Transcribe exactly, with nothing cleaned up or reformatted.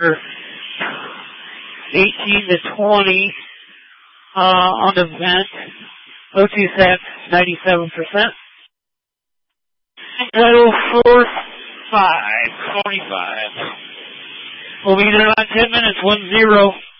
eighteen to twenty uh, on the vent. O two sec, ninety-seven percent. Idle four five, forty-five. We'll be there in about ten minutes, one zero.